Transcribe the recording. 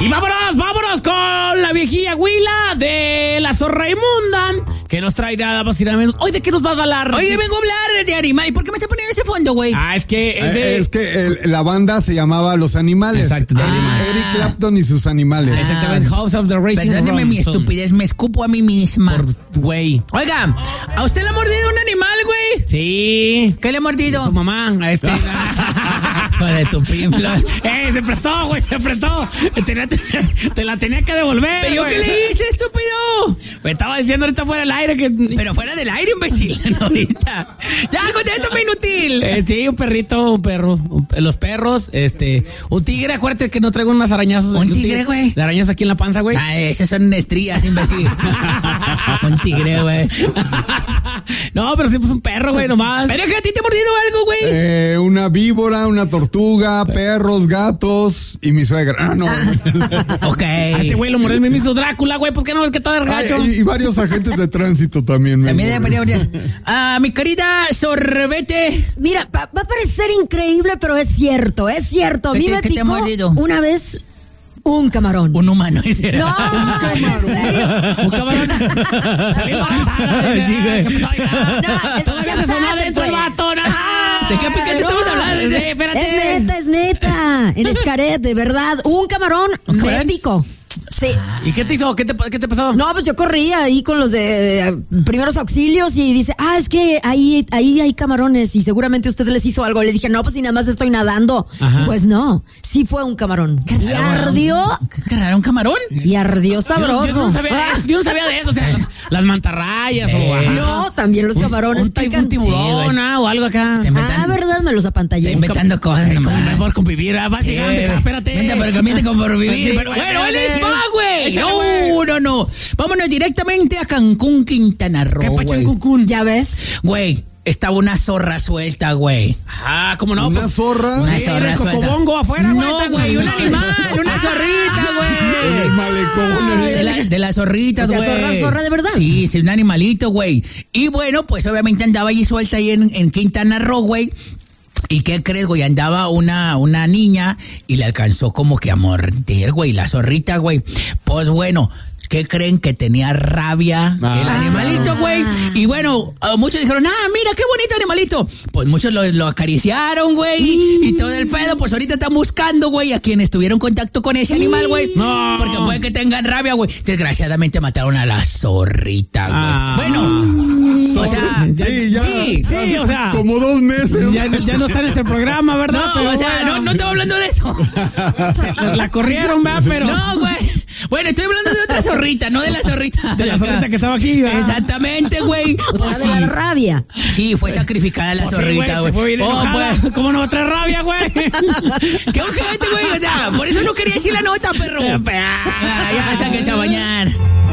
Y vámonos con la viejilla Huila de la zorra inmunda, que nos trae nada más y nada menos. Hoy, ¿de qué nos vas a hablar? Oye, vengo a hablar de animal. ¿Y por qué me está poniendo ese fondo, güey? Es que la banda se llamaba Los Animales. Exacto. Eric Clapton y sus animales. Exactamente, House of the Racing. Perdóneme mi estupidez, me escupo a mí misma. Güey. Oiga, ¿a usted le ha mordido un animal, güey? Sí. ¿Qué le ha mordido? Su mamá, Joder, tu pinflo. Se prestó, güey, se prestó. Te la tenía que devolver. ¿Pero yo qué le hice, estúpido? Me estaba diciendo ahorita fuera del aire que... Pero fuera del aire, imbécil. No, ahorita. Ya, contéstame, inútil. Sí, un perro. Los perros, un tigre, acuérdate que no traigo unas arañazos. ¿Un tigre, güey? De arañas aquí en la panza, güey. Esas son estrías, imbécil. Un tigre, güey. No, pero sí, pues un perro, güey, nomás. ¿Pero que a ti te ha mordido algo, güey? Una víbora, una tortuga, perros, gatos y mi suegra. No. Ok. A este güey lo mordió el mismo Drácula, güey, pues que no ves que está de gacho. Y varios agentes de tránsito también. Mi querida Sorbete. Mira, va a parecer increíble, pero es cierto. A mí me picó una vez un camarón. Un humano, ese era. No, Un camarón. Salí embarazada. Sí, güey. ¿Qué pasó? Todavía se sonó dentro el vato, ¿no? ¿De qué picante estamos hablando? Sí, espérate. Es neta. En Xcaret, de verdad. Un camarón me picó. Sí. ¿Y qué te hizo? ¿Qué te pasó? No, pues yo corrí ahí con los de primeros auxilios y dice, es que ahí hay camarones y seguramente usted les hizo algo. Le dije, no, pues si nada más estoy nadando. Ajá. Pues no, sí fue un camarón. ¿Qué y ardió. ¿Qué raro, un camarón? Y ardió sabroso. Yo no sabía de eso, o sea, las mantarrayas No, también los camarones pican. Un tiburón, o algo acá. ¿Verdad? Me los apantallé. Estoy inventando cosas nomás. Mejor convivir, va llegando, espérate. Vente, pero comiente con por vivir. Bueno, él es güey. No. Vámonos directamente a Cancún, Quintana Roo. ¿Qué pacho en Cancún? Ya ves. Güey, estaba una zorra suelta, güey. ¿Cómo no? ¿Una zorra? Una Sí, zorra el suelta. cocobongo afuera, güey. No, güey, un animal, una zorrita, güey. En el malecón. De las zorritas, O güey. sea, zorra de verdad. Sí, un animalito, güey. Y bueno, pues obviamente andaba allí suelta ahí en Quintana Roo, güey. ¿Y qué crees, güey? Andaba una niña y le alcanzó como que a morder, güey, la zorrita, güey. Pues bueno, ¿qué creen? Que tenía rabia el animalito, güey. Y bueno, muchos dijeron, mira, qué bonito animalito. Pues muchos lo acariciaron, güey. Y todo el pedo, pues ahorita están buscando, güey, a quienes tuvieron contacto con ese animal, güey. No. Porque puede que tengan rabia, güey. Desgraciadamente mataron a la zorrita, güey. Bueno, o sea, Sí, o sea. Como 2 meses. Ya no está en este programa, ¿verdad? No, pero o sea, bueno, no estaba hablando de eso. la corrieron, ¿verdad? Pero... No, güey. Bueno, estoy hablando de otra zorrita, no de la zorrita. De la zorrita que estaba aquí, ¿verdad? Exactamente, güey. O sea, de la rabia. Sí, fue sacrificada la zorrita, güey. Pues, ¿cómo no va a traer rabia, güey? Qué ojete, güey. O sea, por eso no quería decir la nota, perro. Ya pasa que se va a bañar.